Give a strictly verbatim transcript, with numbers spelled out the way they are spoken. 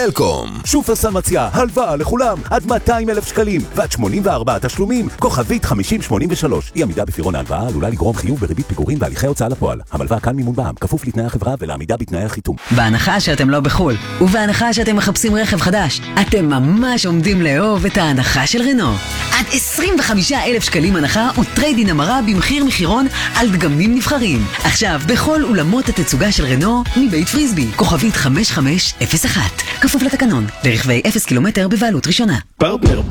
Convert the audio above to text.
סלקום. שופרסל מציע הלוואה לכולם עד מאתיים אלף שקלים ועד שמונים וארבעה תשלומים, כוכבית חמישים שמונים ושלוש. אי עמידה בפירעון ההלוואה עלולה לגרום חיוב בריבית פיגורים והליכי הוצאה לפועל. המלווה כאן מימון בע"מ, כפוף לתנאי החברה ולעמידה בתנאי החיתום. בהנחה שאתם לא בחול, ובהנחה שאתם מחפשים רכב חדש, אתם ממש עומדים לאהוב את ההנחה של רנו. עד עשרים וחמישה אלף שקלים הנחה וטריידין המרה במחיר מחירון על דגמים נבחרים. עכשיו בכל אולמות התצוגה של רנו מבית פריסבי, כוכבית חמש חמש אפס אחת. כפוף לתקנון, לרכבי אפס קילומטר בבעלות ראשונה. פרטנר